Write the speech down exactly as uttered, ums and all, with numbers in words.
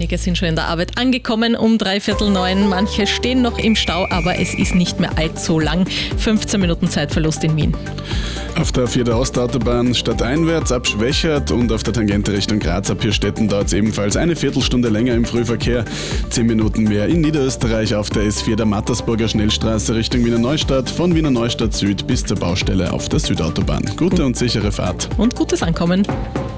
Einige sind schon in der Arbeit angekommen um dreiviertel neun. Manche stehen noch im Stau, aber es ist nicht mehr allzu lang. fünfzehn Minuten Zeitverlust in Wien. Auf der vierter Ostautobahn stadteinwärts ab Schwächert und auf der Tangente Richtung Graz ab Hirstetten dauert es ebenfalls eine Viertelstunde länger im Frühverkehr. Zehn Minuten mehr in Niederösterreich auf der S vier der Mattersburger Schnellstraße Richtung Wiener Neustadt, von Wiener Neustadt Süd bis zur Baustelle auf der Südautobahn. Gute und sichere Fahrt. Und gutes Ankommen.